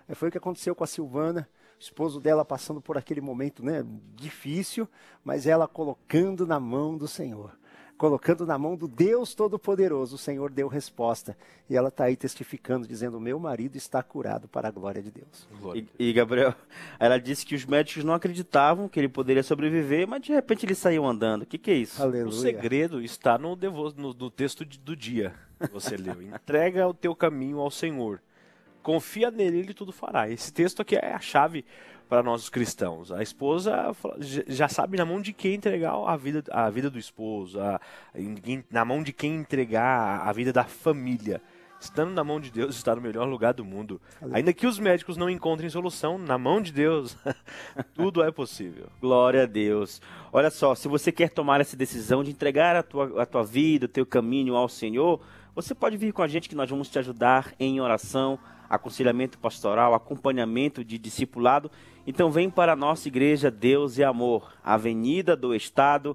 Foi o que aconteceu com a Silvana, o esposo dela passando por aquele momento, né, difícil, mas ela colocando na mão do Senhor. Colocando na mão do Deus Todo-Poderoso, o Senhor deu resposta. E ela está aí testificando, dizendo, meu marido está curado para a glória de Deus. E Gabriel, ela disse que os médicos não acreditavam que ele poderia sobreviver, mas de repente ele saiu andando. O que é isso? Aleluia. O segredo está no texto do dia que você leu. Entrega o teu caminho ao Senhor. Confia nele, ele tudo fará. Esse texto aqui é a chave para nós os cristãos. A esposa já sabe na mão de quem entregar a vida do esposo, na mão de quem entregar a vida da família. Estando na mão de Deus, está no melhor lugar do mundo. Ainda que os médicos não encontrem solução, na mão de Deus, tudo é possível. Glória a Deus. Olha só, se você quer tomar essa decisão de entregar a tua vida, o teu caminho ao Senhor, você pode vir com a gente que nós vamos te ajudar em oração, aconselhamento pastoral, acompanhamento de discipulado. Então vem para a nossa igreja Deus e Amor, Avenida do Estado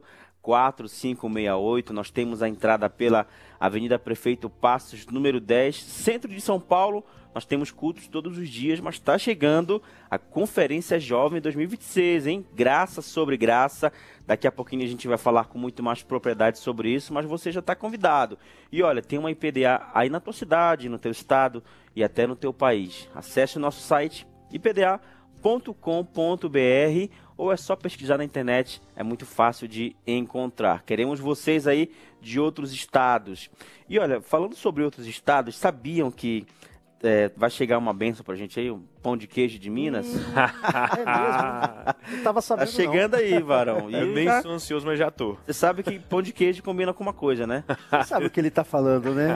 4568. Nós temos a entrada pela Avenida Prefeito Passos, número 10, centro de São Paulo. Nós temos cultos todos os dias, mas está chegando a Conferência Jovem 2026, hein? Graça sobre graça. Daqui a pouquinho a gente vai falar com muito mais propriedade sobre isso, mas você já está convidado. E olha, tem uma IPDA aí na tua cidade, no teu estado e até no teu país. Acesse o nosso site ipda.com.br ou é só pesquisar na internet, é muito fácil de encontrar. Queremos vocês aí de outros estados. E olha, falando sobre outros estados, sabiam que vai chegar uma bênção pra gente aí, um pão de queijo de Minas? É mesmo? Não tava sabendo. Tá chegando aí, varão. Eu nem sou ansioso, mas já tô. Você sabe que pão de queijo combina com uma coisa, né? Você sabe o que ele tá falando, né?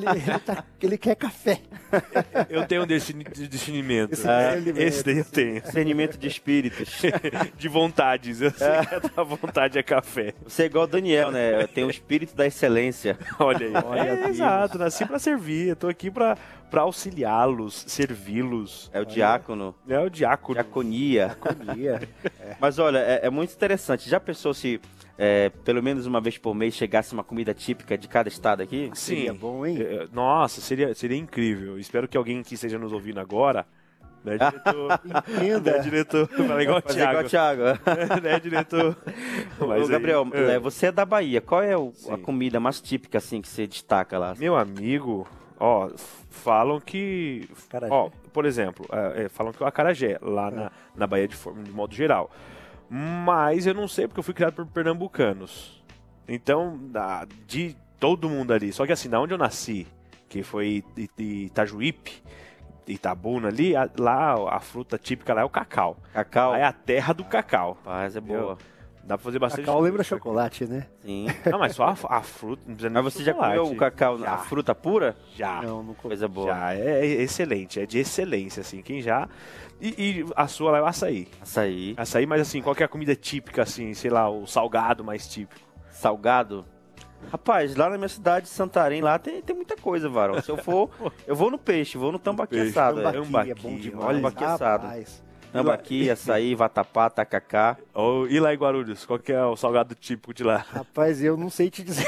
Ele quer café. Eu tenho um discernimento. Esse daí eu tenho. Discernimento de espíritos. De vontades. Eu sei que a tua vontade é café. Você é igual o Daniel, né? Tem o espírito da excelência. Olha aí. Exato, nasci pra servir. Eu tô aqui pra auxiliá-los, servi-los. É o diácono. É o diácono. Diaconia. Mas olha, é muito interessante. Já pensou se pelo menos uma vez por mês chegasse uma comida típica de cada estado aqui? Sim. Seria bom, hein? Nossa, seria incrível. Espero que alguém que esteja nos ouvindo agora, né, diretor? Entenda. Né, diretor? Fala igual o Thiago. Né, diretor? Ô, Gabriel, você é da Bahia. Qual é a comida mais típica, assim, que você destaca lá? Meu amigo, falam que... por exemplo, falam que o acarajé, lá na Bahia de modo geral. Mas eu não sei, porque eu fui criado por pernambucanos. Então, de todo mundo ali. Só que assim, da onde eu nasci, que foi Itajuípe, Itabuna ali, lá a fruta típica lá é o cacau. Cacau? Lá é a terra do cacau. Paz, é boa. Dá pra fazer bastante. Cacau lembra chocolate, né? Sim. Não, mas só a fruta. Não precisa nem mas você já comeu o cacau, a fruta pura? Já. Não coisa boa. Já, é excelente, é de excelência, assim. Quem já... E a sua lá é o açaí. Açaí, mas assim, qual que é a comida típica, assim, sei lá, o salgado mais típico? Salgado? Rapaz, lá na minha cidade, Santarém, lá tem muita coisa, varão. Se eu for, eu vou no peixe, vou no tambaqui assado. Tambaqui é bom demais. Olha, tambaqui assado. Tambaqui, açaí, vatapá, tacacá. E lá em Guarulhos, qual que é o salgado típico de lá? Rapaz, eu não sei te dizer.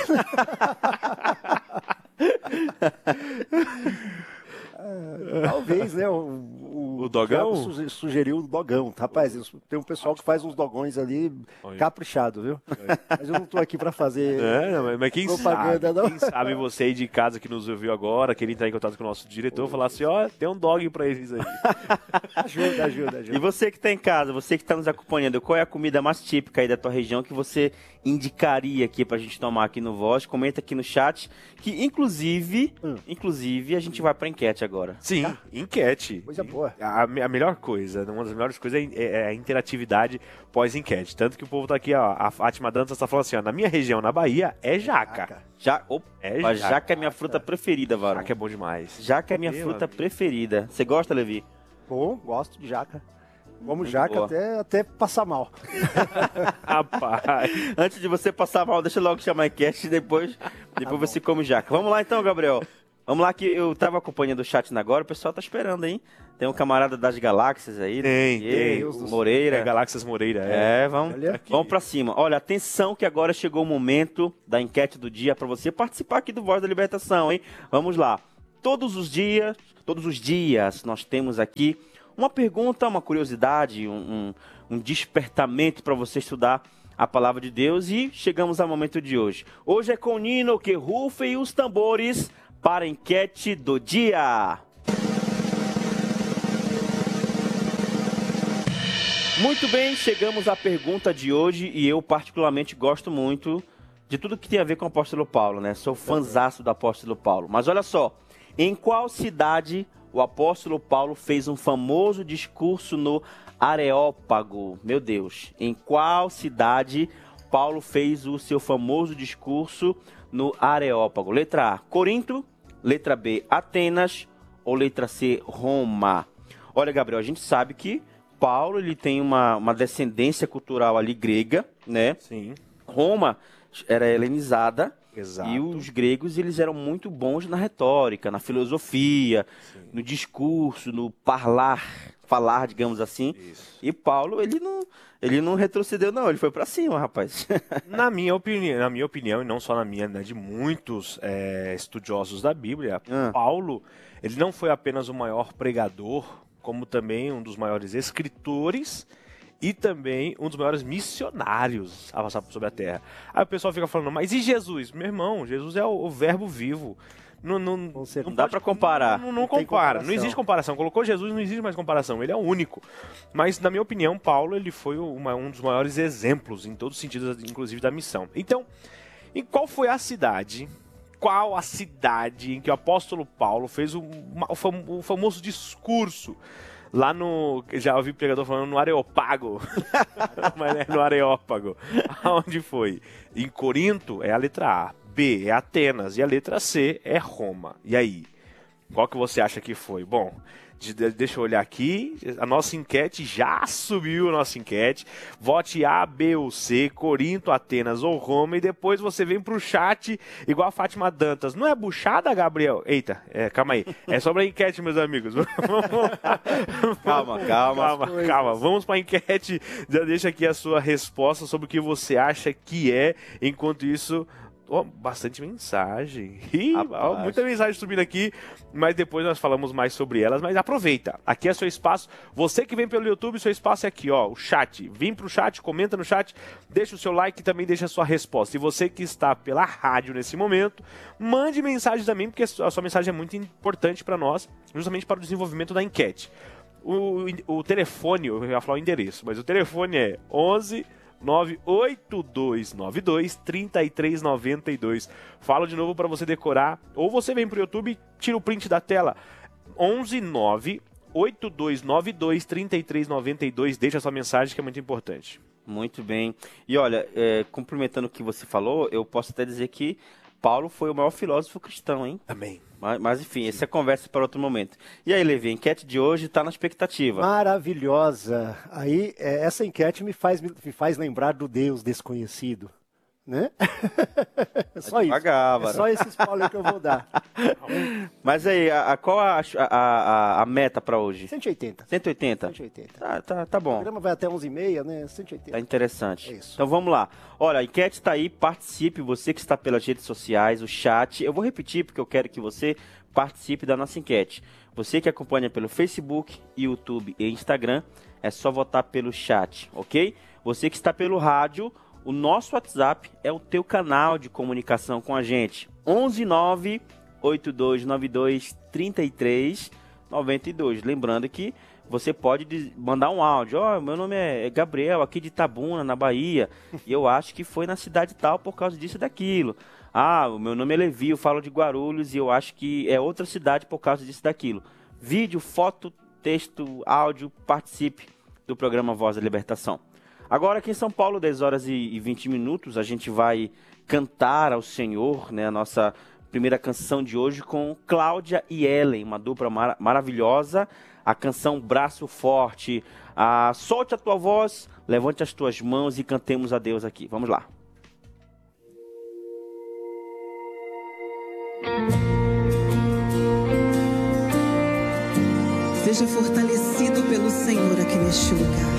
Talvez, né? O dogão? Sugeriu o dogão. Rapaz, tem um pessoal que faz uns dogões ali caprichado, viu? Mas eu não tô aqui pra fazer mas quem propaganda, sabe, não. Quem sabe você aí de casa que nos ouviu agora, queria entrar em contato com o nosso diretor e falar assim, tem um dog pra eles aí. Ajuda. E você que tá em casa, você que tá nos acompanhando, qual é a comida mais típica aí da tua região que você indicaria aqui pra gente tomar aqui no Voz? Comenta aqui no chat, que inclusive a gente vai pra enquete agora. Sim, enquete. Coisa boa. A melhor coisa, uma das melhores coisas é a interatividade pós-enquete. Tanto que o povo tá aqui, a Fátima Dantas tá falando assim, na minha região, na Bahia, é jaca. Jaca é minha fruta preferida, varão. Jaca é bom demais. Jaca é minha fruta preferida. Você gosta, Levi? Bom, gosto de jaca. Como jaca até passar mal. Rapaz. Antes de você passar mal, deixa eu logo chamar a enquete e depois você come jaca. Vamos lá então, Gabriel. Vamos lá, que eu tava acompanhando o chat agora, o pessoal tá esperando, hein? Tem um camarada das Galáxias aí. Tem. Moreira. Galáxias Moreira, vamos pra cima. Olha, atenção que agora chegou o momento da enquete do dia pra você participar aqui do Voz da Libertação, hein? Vamos lá. Todos os dias, Todos os dias nós temos aqui uma pergunta, uma curiosidade, um despertamento para você estudar a palavra de Deus, e chegamos ao momento de hoje. Hoje é com o Nino, que rufem os tambores para a enquete do dia. Muito bem, chegamos à pergunta de hoje, e eu particularmente gosto muito de tudo que tem a ver com o apóstolo Paulo, né? Sou fãzaço do apóstolo Paulo. Mas olha só, em qual cidade o apóstolo Paulo fez um famoso discurso no Areópago? Meu Deus, em qual cidade Paulo fez o seu famoso discurso no Areópago? Letra A, Corinto. Letra B, Atenas. Ou letra C, Roma? Olha, Gabriel, a gente sabe que Paulo ele tem uma descendência cultural ali grega, né? Sim. Roma era helenizada. Exato. E os gregos, eles eram muito bons na retórica, na filosofia, no discurso, no falar, digamos assim. Isso. E Paulo, ele não retrocedeu, não, ele foi pra cima, rapaz. Na minha opinião, e não só na minha, né, de muitos estudiosos da Bíblia, Paulo, ele não foi apenas o maior pregador, como também um dos maiores escritores e também um dos maiores missionários a passar sobre a terra. Aí o pessoal fica falando, mas e Jesus? Meu irmão, Jesus é o verbo vivo. Não dá pra comparar. Não compara, não existe comparação. Colocou Jesus, não existe mais comparação. Ele é o único. Mas, na minha opinião, Paulo ele foi um dos maiores exemplos, em todos os sentidos, inclusive da missão. Então, em qual foi a cidade? Qual a cidade em que o apóstolo Paulo fez o famoso discurso? Lá já ouvi pregador falando no Areópago, mas é no Areópago. Aonde foi? Em Corinto é a letra A, B é Atenas e a letra C é Roma. E aí? Qual que você acha que foi? Bom, deixa eu olhar aqui, a nossa enquete já subiu, a nossa enquete. Vote A, B ou C, Corinto, Atenas ou Roma, e depois você vem pro chat, igual a Fátima Dantas. Não é buchada, Gabriel? Eita, calma aí. É sobre a enquete, meus amigos. Calma. Vamos pra enquete. Já deixa aqui a sua resposta sobre o que você acha que é. Enquanto isso, bastante mensagem. Muita mensagem subindo aqui, mas depois nós falamos mais sobre elas. Mas aproveita, aqui é seu espaço. Você que vem pelo YouTube, seu espaço é aqui, ó, o chat. Vem pro chat, comenta no chat, deixa o seu like e também deixa a sua resposta. E você que está pela rádio nesse momento, mande mensagem também, porque a sua mensagem é muito importante para nós, justamente para o desenvolvimento da enquete. O telefone, eu ia falar o endereço, mas o telefone é 11 98292-3392. Falo de novo para você decorar, ou você vem pro YouTube, tira o print da tela. 11 98292-3392. Deixa a sua mensagem, que é muito importante. Muito bem. E olha, complementando o que você falou, eu posso até dizer que Paulo foi o maior filósofo cristão, hein? Amém. Mas enfim, essa é conversa para outro momento. E aí, Levi, a enquete de hoje está na expectativa. Maravilhosa. Aí, essa enquete me faz lembrar do Deus desconhecido, né? É só isso. É só esse spoiler que eu vou dar. Mas aí, qual a meta para hoje? 180. 180? 180. Tá bom. O programa vai até 11h30, né? 180. Tá interessante. É isso. Então vamos lá. Olha, a enquete está aí, participe, você que está pelas redes sociais, o chat. Eu vou repetir porque eu quero que você participe da nossa enquete. Você que acompanha pelo Facebook, YouTube e Instagram, é só votar pelo chat, ok? Você que está pelo rádio, o nosso WhatsApp é o teu canal de comunicação com a gente. 11982923392. Lembrando que você pode mandar um áudio. Meu nome é Gabriel, aqui de Itabuna, na Bahia, e eu acho que foi na cidade tal por causa disso e daquilo. O meu nome é Levi, eu falo de Guarulhos e eu acho que é outra cidade por causa disso e daquilo. Vídeo, foto, texto, áudio, participe do programa Voz da Libertação. Agora aqui em São Paulo, 10 horas e 20 minutos, a gente vai cantar ao Senhor, né, a nossa primeira canção de hoje com Cláudia e Ellen, uma dupla maravilhosa, a canção Braço Forte. Solte a tua voz, levante as tuas mãos e cantemos a Deus aqui. Vamos lá. Seja fortalecido pelo Senhor aqui neste lugar.